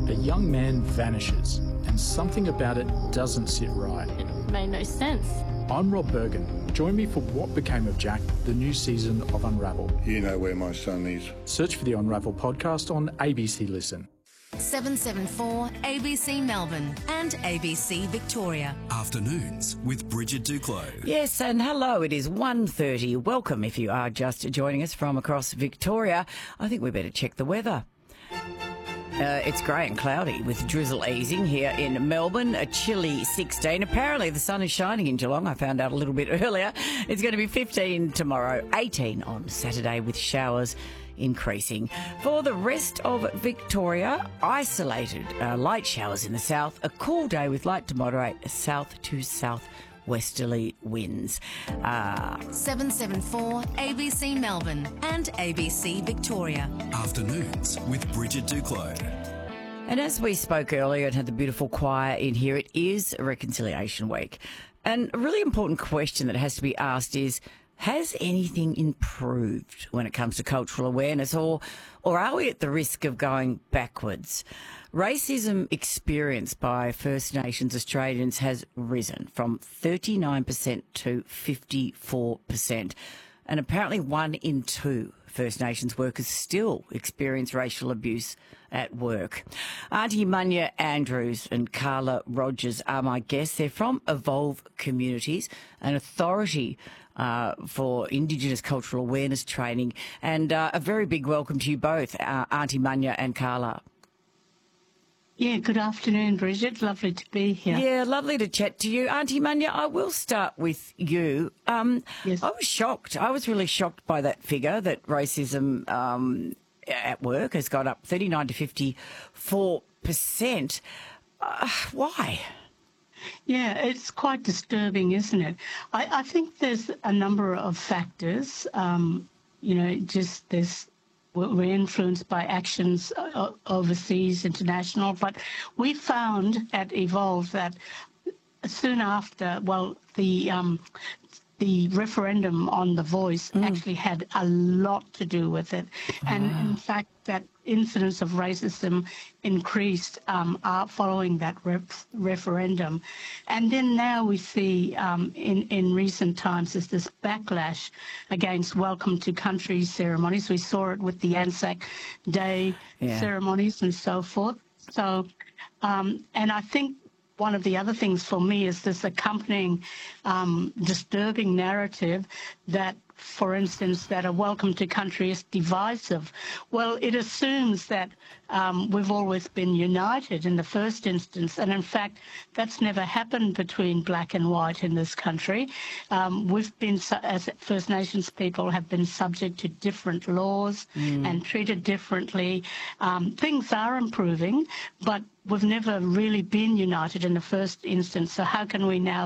A young man vanishes, and something about it doesn't sit right. It made no sense. I'm Rob Bergen. Join me for What Became of Jack, the new season of Unravel. You know where my son is. Search for the Unravel podcast on ABC Listen. 774 ABC Melbourne and ABC Victoria. Afternoons with Bridget Duclos. Yes, and hello, it is 1:30. Welcome if you are just joining us from across Victoria. I think we better check the weather. It's grey and cloudy with drizzle easing here in Melbourne, a chilly 16. Apparently the sun is shining in Geelong. I found out a little bit earlier. It's going to be 15 tomorrow, 18 on Saturday with showers increasing. For the rest of Victoria, isolated light showers in the south, a cool day with light to moderate south to southwesterly winds. 774 ABC Melbourne and ABC Victoria. Afternoons with Bridget Duclos. And as we spoke earlier and had the beautiful choir in here, it is Reconciliation Week. And a really important question that has to be asked is, has anything improved when it comes to cultural awareness, or are we at the risk of going backwards? Racism experienced by First Nations Australians has risen from 39% to 54%. And apparently 1 in 2 First Nations workers still experience racial abuse at work. Auntie Munya Andrews and Carla Rogers are my guests. They're from Evolve Communities, an authority for Indigenous cultural awareness training. And a very big welcome to you both, Auntie Munya and Carla. Yeah, good afternoon, Bridget. Lovely to be here. Yeah, lovely to chat to you. Auntie Munya, I will start with you. Yes. I was shocked. I was really shocked by that figure that racism at work has got up 39 to 54%. Why? Yeah, it's quite disturbing, isn't it? I think there's a number of factors. We're influenced by actions overseas, international, but we found at Evolve that soon after, the referendum on The Voice actually had a lot to do with it. And in fact, that incidence of racism increased following that referendum. And then now we see in recent times there's this backlash against Welcome to Country ceremonies. We saw it with the Anzac Day ceremonies and so forth. So, and I think one of the other things for me is this accompanying disturbing narrative that, for instance, that a welcome to country is divisive. Well, it assumes that we've always been united in the first instance. And in fact, that's never happened between black and white in this country. We've been, as First Nations people, have been subject to different laws and treated differently. Things are improving, but we've never really been united in the first instance. So how can we now